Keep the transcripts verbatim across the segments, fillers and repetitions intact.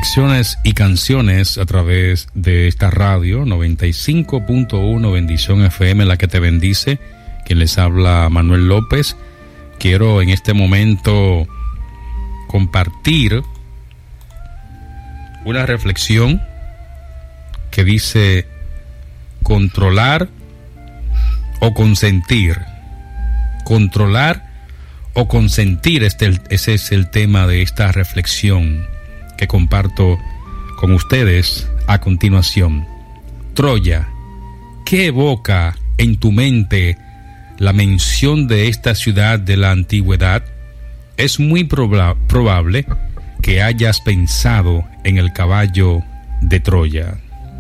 Reflexiones y canciones a través de esta radio noventa y cinco punto uno Bendición F M, la que te bendice. Quien les habla, Manuel López. Quiero en este momento compartir una reflexión que dice controlar o consentir. Controlar o consentir, este, ese es el tema de esta reflexión que comparto con ustedes a continuación. Troya, ¿qué evoca en tu mente la mención de esta ciudad de la antigüedad? Es muy proba- probable que hayas pensado en el caballo de Troya.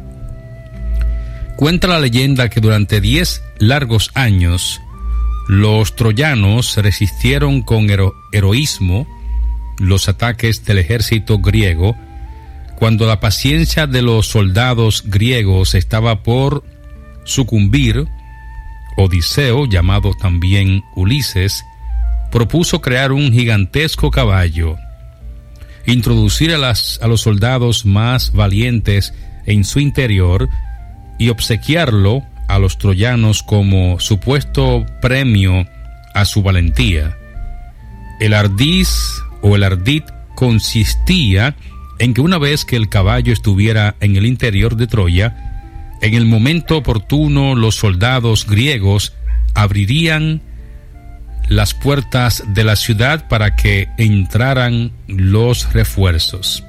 Cuenta la leyenda que durante diez largos años los troyanos resistieron con hero- heroísmo los ataques del ejército griego. Cuando la paciencia de los soldados griegos estaba por sucumbir, Odiseo, llamado también Ulises, propuso crear un gigantesco caballo, introducir a, las, a los soldados más valientes en su interior y obsequiarlo a los troyanos como supuesto premio a su valentía. El ardiz o el ardid consistía en que una vez que el caballo estuviera en el interior de Troya, en el momento oportuno los soldados griegos abrirían las puertas de la ciudad para que entraran los refuerzos.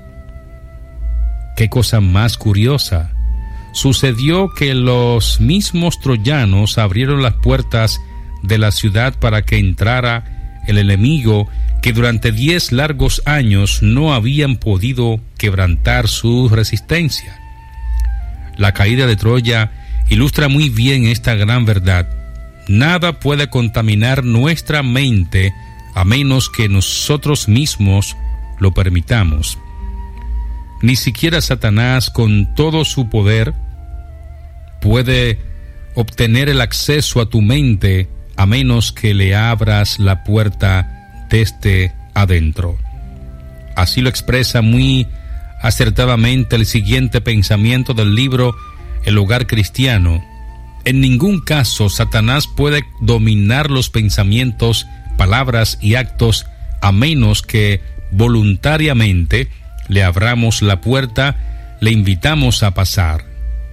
¡Qué cosa más curiosa! Sucedió que los mismos troyanos abrieron las puertas de la ciudad para que entrara el enemigo que durante diez largos años no habían podido quebrantar su resistencia. La caída de Troya ilustra muy bien esta gran verdad. Nada puede contaminar nuestra mente a menos que nosotros mismos lo permitamos. Ni siquiera Satanás, con todo su poder, puede obtener el acceso a tu mente a menos que le abras la puerta desde adentro. Así lo expresa muy acertadamente el siguiente pensamiento del libro El Hogar Cristiano. En ningún caso Satanás puede dominar los pensamientos, palabras y actos a menos que voluntariamente le abramos la puerta, le invitamos a pasar.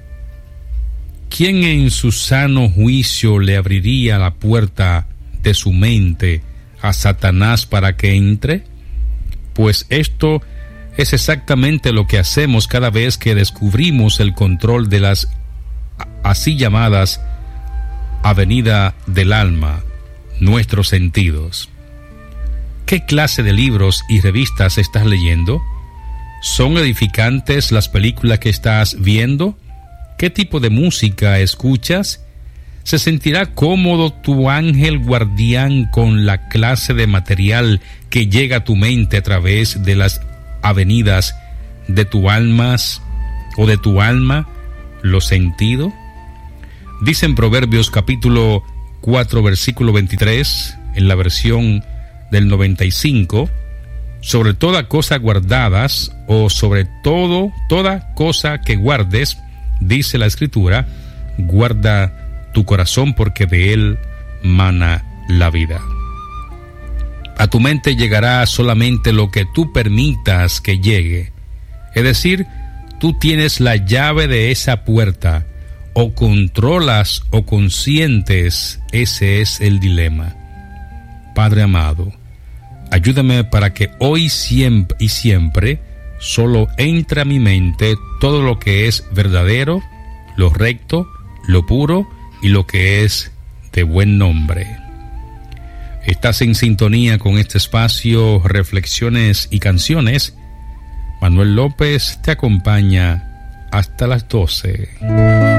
¿Quién en su sano juicio le abriría la puerta de su mente a Satanás para que entre? Pues esto es exactamente lo que hacemos cada vez que descubrimos el control de las así llamadas avenida del alma, nuestros sentidos. ¿Qué clase de libros y revistas estás leyendo? ¿Son edificantes las películas que estás viendo? ¿Qué tipo de música escuchas? ¿Se sentirá cómodo tu ángel guardián con la clase de material que llega a tu mente a través de las avenidas de tu alma o de tu alma, los sentidos? Dice en Proverbios capítulo cuatro versículo veintitrés, en la versión del noventa y cinco, sobre toda cosa guardadas o sobre todo, toda cosa que guardes, dice la Escritura, guarda tu corazón porque de él mana la vida. A tu mente llegará solamente lo que tú permitas que llegue. Es decir, tú tienes la llave de esa puerta. O controlas o consientes, ese es el dilema. Padre amado, ayúdame para que hoy siempre y siempre solo entre a mi mente todo lo que es verdadero, lo recto, lo puro y lo que es de buen nombre. Estás en sintonía con este espacio Reflexiones y Canciones. Manuel López te acompaña hasta las doce.